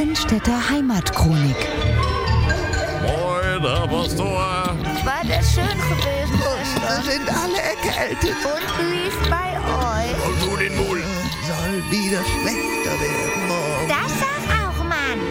Innstetter Heimatchronik. Moin, Herr Pastor. War das schön gewesen, Schwester? Sind alle erkältet. Und wie ist bei euch? Und du den Mund. Soll wieder schlechter werden morgen. Das sag auch, Mann.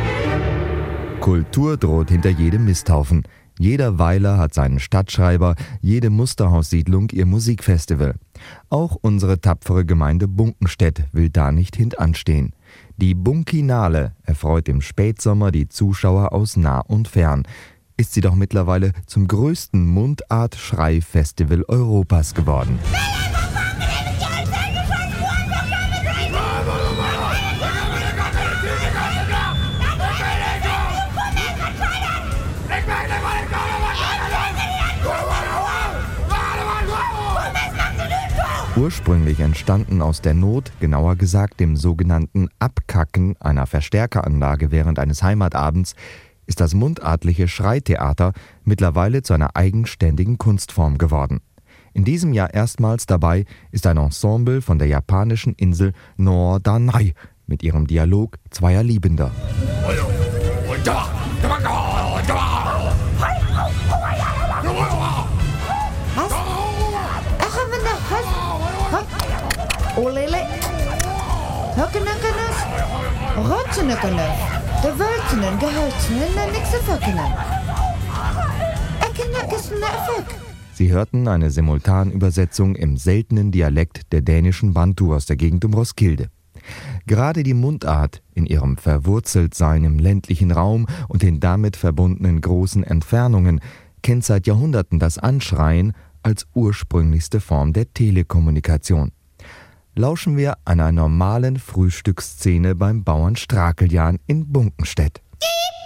Kultur droht hinter jedem Misthaufen. Jeder Weiler hat seinen Stadtschreiber, jede Musterhaussiedlung ihr Musikfestival. Auch unsere tapfere Gemeinde Bunkenstedt will da nicht hintanstehen. Die Bunkinale erfreut im Spätsommer die Zuschauer aus nah und fern. Ist sie doch mittlerweile zum größten Mundart-Schrei-Festival Europas geworden. Ursprünglich entstanden aus der Not, genauer gesagt dem sogenannten Abkacken einer Verstärkeranlage während eines Heimatabends, ist das mundartliche Schreitheater mittlerweile zu einer eigenständigen Kunstform geworden. In diesem Jahr erstmals dabei ist ein Ensemble von der japanischen Insel Norderney mit ihrem Dialog zweier Liebender. Olele, höckenöckenes, rotzenöckenes, de wölzenen, geholzenen, nixe föckenen. Eckenöckesen Erfolg. Sie hörten eine Simultanübersetzung im seltenen Dialekt der dänischen Bantu aus der Gegend um Roskilde. Gerade die Mundart in ihrem Verwurzeltsein im ländlichen Raum und den damit verbundenen großen Entfernungen kennt seit Jahrhunderten das Anschreien als ursprünglichste Form der Telekommunikation. Lauschen wir einer normalen Frühstücksszene beim Bauern Strakeljan in Bunkenstedt.